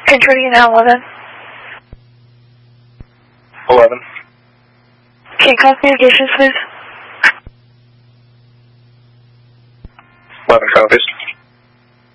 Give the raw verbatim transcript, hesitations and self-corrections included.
Intruding now, eleven. eleven. Can you call communications, please? eleven copies.